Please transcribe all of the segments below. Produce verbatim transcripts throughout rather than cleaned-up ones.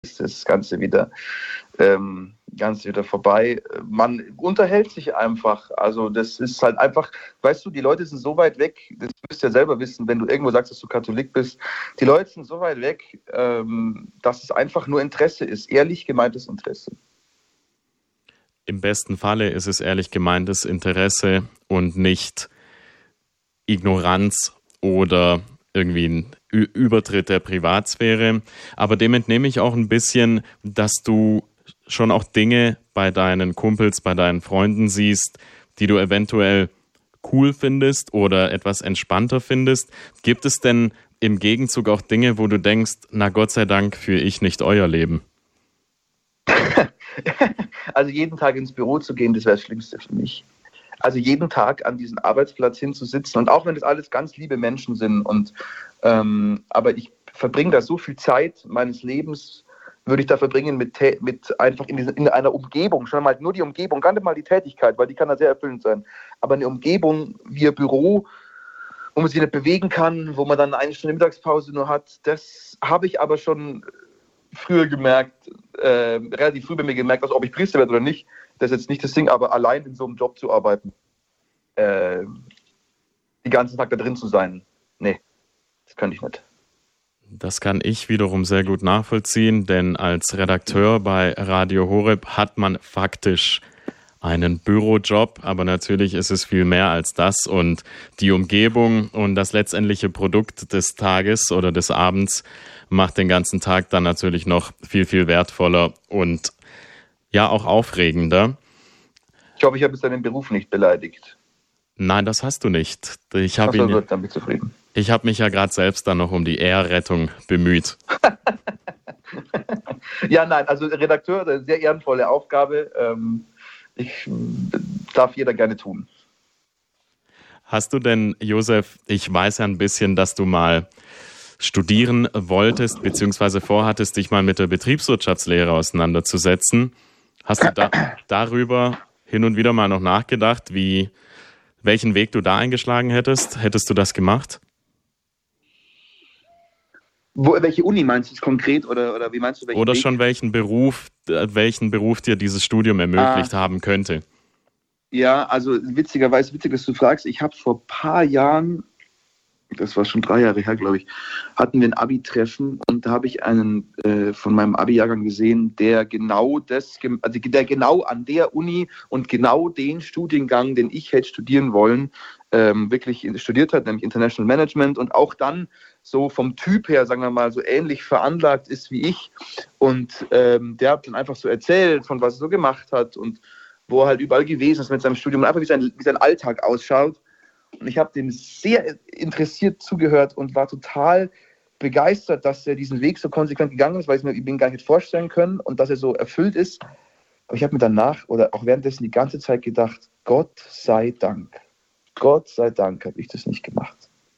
ist das Ganze wieder, ähm, Ganze wieder vorbei. Man unterhält sich einfach. Also das ist halt einfach, weißt du, die Leute sind so weit weg, das wirst du ja selber wissen, wenn du irgendwo sagst, dass du Katholik bist, die Leute sind so weit weg, ähm, dass es einfach nur Interesse ist, ehrlich gemeintes Interesse. Im besten Falle ist es ehrlich gemeintes Interesse und nicht Ignoranz oder irgendwie ein Ü- Übertritt der Privatsphäre. Aber dem entnehme ich auch ein bisschen, dass du schon auch Dinge bei deinen Kumpels, bei deinen Freunden siehst, die du eventuell cool findest oder etwas entspannter findest. Gibt es denn im Gegenzug auch Dinge, wo du denkst, na Gott sei Dank führe ich nicht euer Leben? Also jeden Tag ins Büro zu gehen, das wäre das Schlimmste für mich. Also jeden Tag an diesen Arbeitsplatz hinzusitzen und auch wenn das alles ganz liebe Menschen sind und ähm, aber ich verbringe da so viel Zeit meines Lebens, würde ich da verbringen mit, mit einfach in, diesen, in einer Umgebung, schon mal nur die Umgebung, gar nicht mal die Tätigkeit, weil die kann da sehr erfüllend sein, aber eine Umgebung wie ein Büro, wo man sich nicht bewegen kann, wo man dann eine Stunde Mittagspause nur hat, das habe ich aber schon früher gemerkt, äh, relativ früh bei mir gemerkt, also ob ich Priester werde oder nicht, das ist jetzt nicht das Ding, aber allein in so einem Job zu arbeiten, äh, den ganzen Tag da drin zu sein, nee, das könnte ich nicht. Das kann ich wiederum sehr gut nachvollziehen, denn als Redakteur bei Radio Horeb hat man faktisch einen Bürojob, aber natürlich ist es viel mehr als das und die Umgebung und das letztendliche Produkt des Tages oder des Abends macht den ganzen Tag dann natürlich noch viel, viel wertvoller und ja auch aufregender. Ich hoffe, ich habe jetzt deinen Beruf nicht beleidigt. Nein, das hast du nicht. Ich habe Ach so, ihn, gut, dann bin ich zufrieden. ich habe mich ja gerade selbst dann noch um die Ehrrettung bemüht. Ja, nein, also Redakteur, eine sehr ehrenvolle Aufgabe. Ähm, ich darf jeder gerne tun. Hast du denn, Josef, ich weiß ja ein bisschen, dass du mal studieren wolltest, beziehungsweise vorhattest, dich mal mit der Betriebswirtschaftslehre auseinanderzusetzen. Hast du da, darüber hin und wieder mal noch nachgedacht, wie, welchen Weg du da eingeschlagen hättest? Hättest du das gemacht? Wo, welche Uni meinst du jetzt konkret oder, oder wie meinst du welchen Oder Weg? schon welchen Beruf, welchen Beruf dir dieses Studium ermöglicht ah. haben könnte? Ja, also witzigerweise, witzig, dass du fragst, ich habe vor ein paar Jahren, das war schon drei Jahre her, glaube ich, hatten wir ein Abi-Treffen und da habe ich einen äh, von meinem Abi-Jahrgang gesehen, der genau das, also der genau an der Uni und genau den Studiengang, den ich hätte studieren wollen, ähm, wirklich studiert hat, nämlich International Management und auch dann so vom Typ her, sagen wir mal, so ähnlich veranlagt ist wie ich. Und ähm, der hat dann einfach so erzählt, von was er so gemacht hat und wo er halt überall gewesen ist mit seinem Studium und einfach wie sein, wie sein Alltag ausschaut. Und ich habe dem sehr interessiert zugehört und war total begeistert, dass er diesen Weg so konsequent gegangen ist, weil ich mir ihn gar nicht vorstellen können und dass er so erfüllt ist. Aber ich habe mir danach oder auch währenddessen die ganze Zeit gedacht, Gott sei Dank, Gott sei Dank habe ich das nicht gemacht.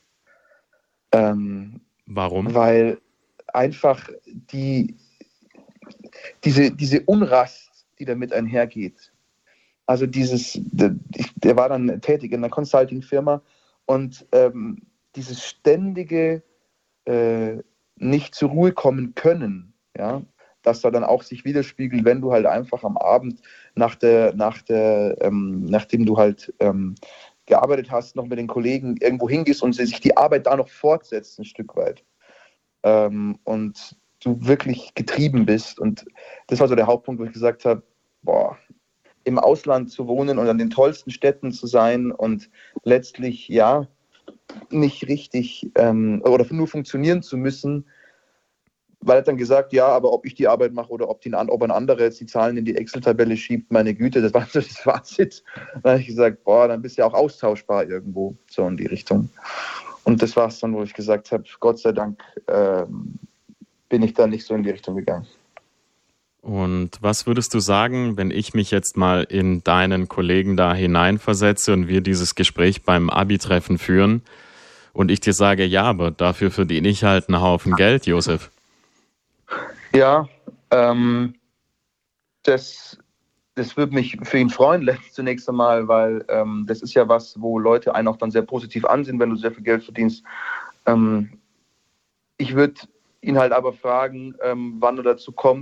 Ähm, Warum? Weil einfach die, diese, diese Unrast, die damit einhergeht, also dieses, der, der war dann tätig in einer Consulting-Firma und ähm, dieses ständige äh, nicht zur Ruhe kommen können, ja, dass da dann auch sich widerspiegelt, wenn du halt einfach am Abend nach der, nach der, ähm, nachdem du halt ähm, gearbeitet hast, noch mit den Kollegen irgendwo hingehst und sich die Arbeit da noch fortsetzt ein Stück weit ähm, und du wirklich getrieben bist und das war so der Hauptpunkt, wo ich gesagt habe, boah, im Ausland zu wohnen und an den tollsten Städten zu sein und letztlich, ja, nicht richtig ähm, oder nur funktionieren zu müssen, weil er dann gesagt, ja, aber ob ich die Arbeit mache oder ob, die, ob ein anderer jetzt die Zahlen in die Excel-Tabelle schiebt, meine Güte, das war so das Fazit. Dann habe ich gesagt, boah, dann bist du ja auch austauschbar irgendwo, so in die Richtung. Und das war es dann, wo ich gesagt habe, Gott sei Dank ähm, bin ich da nicht so in die Richtung gegangen. Und was würdest du sagen, wenn ich mich jetzt mal in deinen Kollegen da hineinversetze und wir dieses Gespräch beim Abi-Treffen führen und ich dir sage, ja, aber dafür verdiene ich halt einen Haufen Geld, Josef? Ja, ähm, das, das würde mich für ihn freuen, zunächst einmal, weil ähm, das ist ja was, wo Leute einen auch dann sehr positiv ansehen, wenn du sehr viel Geld verdienst. Ähm, ich würde ihn halt aber fragen, ähm, wann er dazu kommt,